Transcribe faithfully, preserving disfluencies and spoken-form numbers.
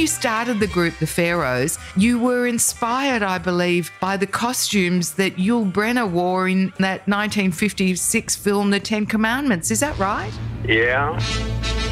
you started the group, the Pharaohs, you were inspired, I believe, by the costumes that Yul Brynner wore in that nineteen fifty-six film, The Ten Commandments. Is that right? Yeah.